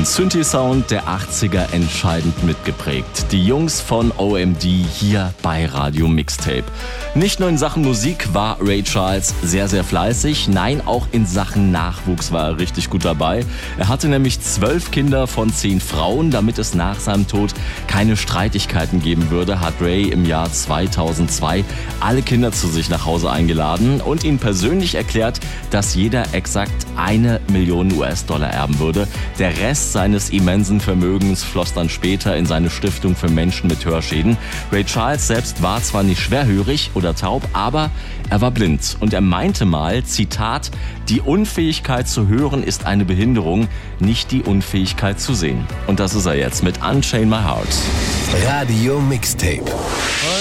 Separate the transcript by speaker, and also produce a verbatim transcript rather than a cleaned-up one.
Speaker 1: Synthi-Sound der achtziger entscheidend mitgeprägt. Die Jungs von O M D hier bei Radio Mixtape. Nicht nur in Sachen Musik war Ray Charles sehr, sehr fleißig. Nein, auch in Sachen Nachwuchs war er richtig gut dabei. Er hatte nämlich zwölf Kinder von zehn Frauen. Damit es nach seinem Tod keine Streitigkeiten geben würde, hat Ray im Jahr zweitausendzwei alle Kinder zu sich nach Hause eingeladen und ihnen persönlich erklärt, dass jeder exakt eine Million U S-Dollar erben würde. Der Rest seines immensen Vermögens floss dann später in seine Stiftung für Menschen mit Hörschäden. Ray Charles selbst war zwar nicht schwerhörig oder taub, aber er war blind. Und er meinte mal, Zitat, die Unfähigkeit zu hören ist eine Behinderung, nicht die Unfähigkeit zu sehen. Und das ist er jetzt mit Unchain My Heart.
Speaker 2: Radio Mixtape.